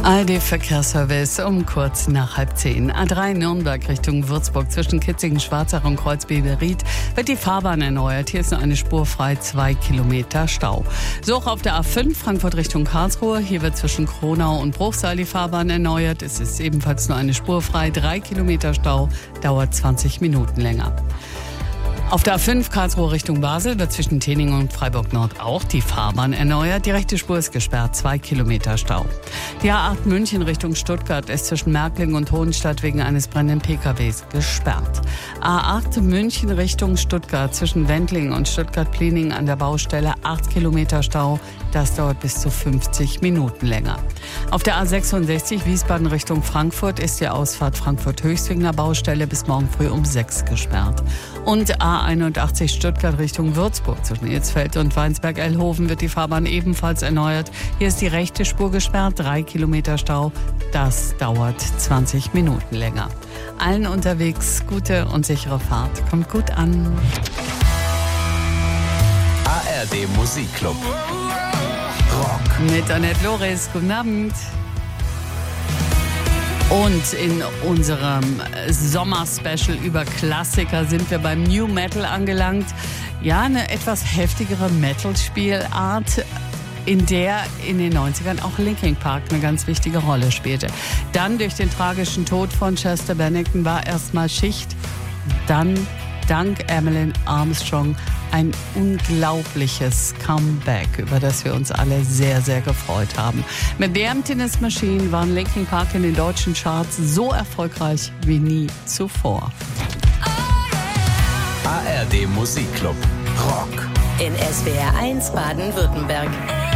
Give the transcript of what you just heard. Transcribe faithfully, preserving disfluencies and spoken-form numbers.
A R D-Verkehrsservice um kurz nach halb zehn. A drei Nürnberg Richtung Würzburg zwischen Kitzingen, Schwarzach und Kreuzberg-Ried wird die Fahrbahn erneuert. Hier ist nur eine Spur frei, zwei Kilometer Stau. So auch auf der A fünf Frankfurt Richtung Karlsruhe. Hier wird zwischen Kronau und Bruchsal die Fahrbahn erneuert. Es ist ebenfalls nur eine Spur frei, drei Kilometer Stau, dauert zwanzig Minuten länger. Auf der A fünf Karlsruhe Richtung Basel wird zwischen Tening und Freiburg Nord auch die Fahrbahn erneuert. Die rechte Spur ist gesperrt, zwei Kilometer Stau. Die A acht München Richtung Stuttgart ist zwischen Märkling und Hohenstadt wegen eines brennenden P K Ws gesperrt. A acht München Richtung Stuttgart zwischen Wendling und Stuttgart-Pliening an der Baustelle acht Kilometer Stau. Das dauert bis zu fünfzig Minuten länger. Auf der A sechsundsechzig Wiesbaden Richtung Frankfurt ist die Ausfahrt Frankfurt-Höchstwingener Baustelle bis morgen früh um sechs gesperrt. Und A einundachtzig Stuttgart Richtung Würzburg zwischen Ilsfeld und Weinsberg-Elhofen wird die Fahrbahn ebenfalls erneuert. Hier ist die rechte Spur gesperrt, drei Kilometer Stau. Das dauert zwanzig Minuten länger. Allen unterwegs gute und sichere Fahrt. Kommt gut an. A R D Musikclub. Rock. Mit Annette Loris. Guten Abend. Und in unserem Sommer-Special über Klassiker sind wir beim New Metal angelangt. Ja, eine etwas heftigere Metal-Spielart, in der in den neunzigern auch Linkin Park eine ganz wichtige Rolle spielte. Dann durch den tragischen Tod von Chester Bennington war erstmal Schicht. Dann, dank Emmeline Armstrong, ein unglaubliches Comeback, über das wir uns alle sehr, sehr gefreut haben. Mit The Emptiness Machine waren Linkin Park in den deutschen Charts so erfolgreich wie nie zuvor. A R D Musikclub. Rock. In S W R eins Baden-Württemberg.